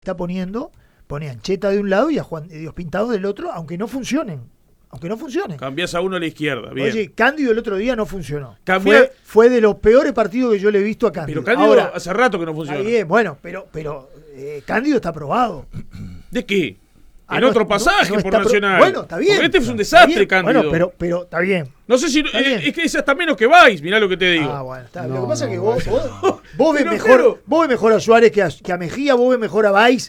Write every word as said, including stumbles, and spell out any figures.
está poniendo, pone a Ancheta de un lado y a Juan de Dios Pintado del otro, aunque no funcionen. Aunque no funcionen. Cambiás a uno a la izquierda, bien. Oye, Cándido el otro día no funcionó. Cambia... Fue, fue de los peores partidos que yo le he visto a Cándido. Pero Cándido Ahora, hace rato que no funciona. Está bien, bueno, pero, pero eh, Cándido está aprobado. ¿De qué? Ah, en no, otro pasaje no, no por está Nacional. Pro... Bueno, está bien. Porque este es un desastre, bien. Cándido. Bueno, pero, pero está bien. No sé si. Eh, es que es hasta menos que vais, mirá lo que te digo. Ah, bueno, está. No, lo que pasa no, es que vos, vos, vos ves Pero mejor, claro. vos ves mejor a Suárez que a, que a Mejía, vos ves mejor a Valls